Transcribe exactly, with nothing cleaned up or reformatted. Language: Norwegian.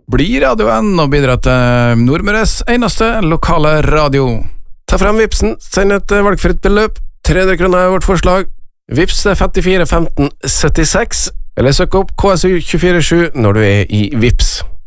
Bli radioen og bidra til Nordmøres eneste lokale radio. Ta frem Vipsen, send et valgfritt beløp. tre hundre kroner er vårt forslag. Vips femtifire femten syttiseks, eller søk opp K S U to fire sju når du er i Vips.